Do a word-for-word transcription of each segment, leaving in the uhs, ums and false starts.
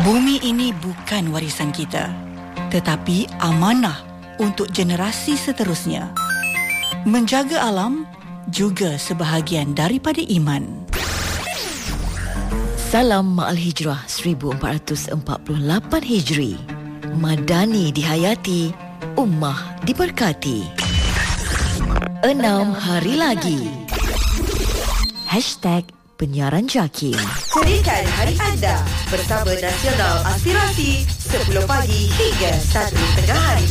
Bumi ini bukan warisan kita, tetapi amanah untuk generasi seterusnya. Menjaga alam juga sebahagian daripada iman. Salam Ma'al Hijrah seribu empat ratus empat puluh lapan Hijri. Madani dihayati, ummah diberkati. Enam hari lagi. Hashtag Penyiaran Jakim. Pulihkan hari anda bersama Nasional Aspirasi sepuluh pagi hingga satu tengah hari.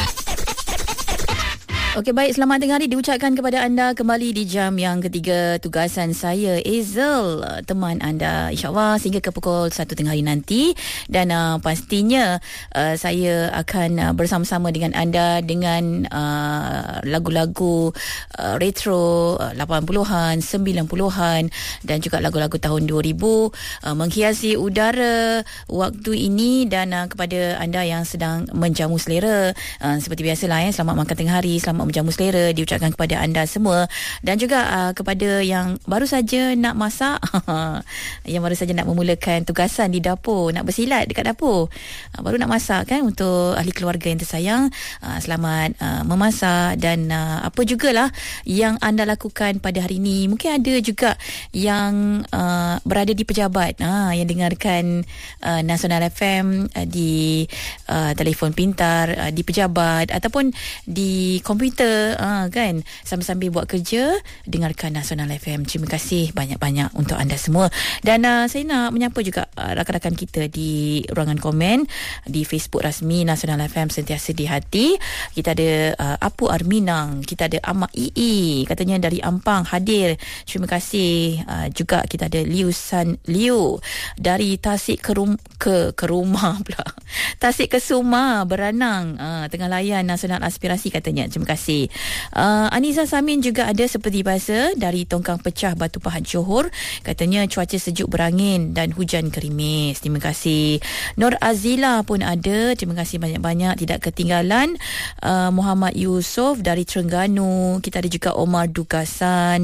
Okey, baik, selamat tengah hari diucapkan kepada anda kembali di jam yang ketiga tugasan saya, Ezel, teman anda insyaAllah sehingga ke pukul satu tengah hari nanti. Dan uh, pastinya uh, saya akan uh, bersama-sama dengan anda dengan uh, lagu-lagu uh, retro uh, lapan puluhan, sembilan puluhan dan juga lagu-lagu tahun dua ribu uh, menghiasi udara waktu ini. Dan uh, kepada anda yang sedang menjamu selera, uh, seperti biasalah ya, selamat makan tengah hari, selamat menjamu selera diucapkan kepada anda semua. Dan juga uh, kepada yang baru saja nak masak yang baru saja nak memulakan tugasan di dapur, nak bersilat dekat dapur, uh, baru nak masak kan, untuk ahli keluarga yang tersayang, uh, selamat uh, memasak. Dan uh, apa jugalah yang anda lakukan pada hari ini. Mungkin ada juga yang uh, berada di pejabat, uh, yang dengarkan uh, Nasional F M uh, di uh, telefon pintar, uh, di pejabat ataupun di komputer, uh, kan, sambil-sambil buat kerja dengarkan Nasional F M. Terima kasih banyak-banyak untuk anda semua. Dan uh, saya nak menyapa juga uh, rakan-rakan kita di ruangan komen di Facebook rasmi Nasional F M sentiasa di hati. Kita ada uh, Apu Arminang, kita ada Amak Ii, katanya dari Ampang hadir. Terima kasih. Uh, juga kita ada Liu San Liu dari Tasik ke, rum- ke, ke rumah pula Tasik Kesuma Beranang, uh, tengah layan Nasional Aspirasi katanya. Terima kasih. Uh, Aniza Samin juga ada seperti biasa dari Tongkang Pecah Batu Pahat Johor, katanya cuaca sejuk berangin dan hujan gerimis. Terima kasih. Nur Azila pun ada, terima kasih banyak-banyak, tidak ketinggalan. uh, Muhammad Yusof dari Terengganu, kita ada juga Omar Dugasan,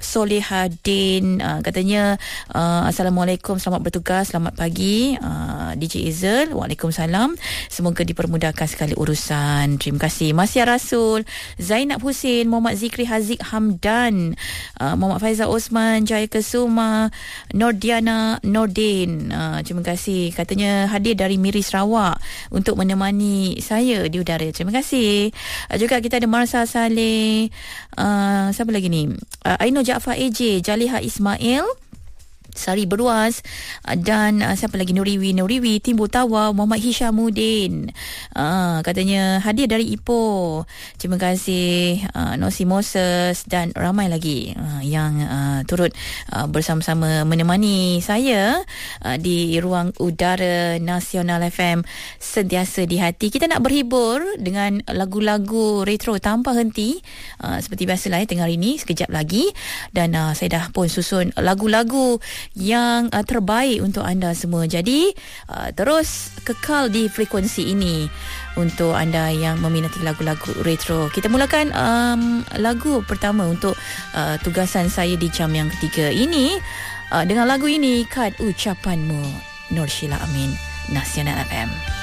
Solehadin, uh, katanya uh, Assalamualaikum, selamat bertugas, selamat pagi uh, D J Ezel. Waalaikumsalam, semoga dipermudahkan segala urusan. Terima kasih. Masya Rasul, Zainab Husin, Muhammad Zikri Haziq Hamdan, uh, Muhammad Faizal Osman, Jaya Kesuma, Nordiana Nordin, uh, terima kasih, katanya hadir dari Miri Sarawak untuk menemani saya di udara. Terima kasih. Uh, juga kita ada Marsa Saleh, uh, siapa lagi ni, uh, Aino Jaafar A J, Jaliha Ismail, Sari Beruas, dan uh, siapa lagi, Nuriwi Nuriwi, Timbul Tawa, Muhammad Hishamuddin, uh, katanya hadir dari Ipoh. Terima kasih. uh, Nosi Moses dan ramai lagi uh, yang uh, turut uh, bersama-sama menemani saya uh, di ruang udara Nasional F M sentiasa di hati. Kita nak berhibur dengan lagu-lagu retro tanpa henti, uh, seperti biasalah ya, tengah hari ini sekejap lagi. Dan uh, saya dah pun susun lagu-lagu yang uh, terbaik untuk anda semua. Jadi uh, terus kekal di frekuensi ini untuk anda yang meminati lagu-lagu retro. Kita mulakan um, lagu pertama untuk uh, tugasan saya di jam yang ketiga ini, uh, dengan lagu ini, Kad Ucapanmu, Nur Sheila Amin, Nasional F M.